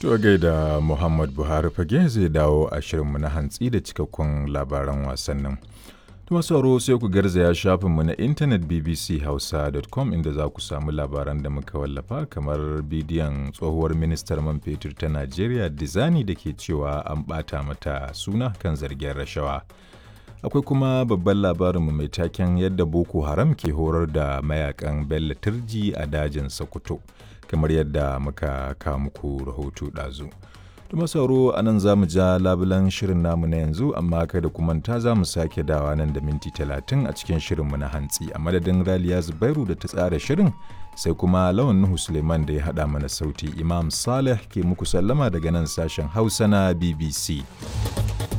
To gaida Muhammad Buhari fage zai dawo a shirinmu na hantsi da cikakkun labaran wasannin. Tuma sauro sai ku garzaya shafinmu na intanet bbchausa.com inda za ku samu labaran da muka wallafa kamar bidiyon tsohuwar ministar man fetur ta Najeriya Dizani da ke cewa an ɓata mata suna kan zargin rashawa. Akwai kuma babban labarinmu mai taken yadda Boko Haram ke horar da mayakan Bello Turji a dajin Sokoto, kamar yadda muka kawo muku rahoto ɗazu. Tuma sauro a nan za mu ja labulan shirin namu na yanzu, amma kada ku manta za mu sake dawa nan da minti 30 a cikin shirinmu na hantsi. A madadin Raliya Zubairu da ta tsara shirin, sai kuma Lawan Nuhu Suleiman da ya haɗa mana sauti. Imam Saleh ke muku sallama daga nan sashen Hausa na BBC.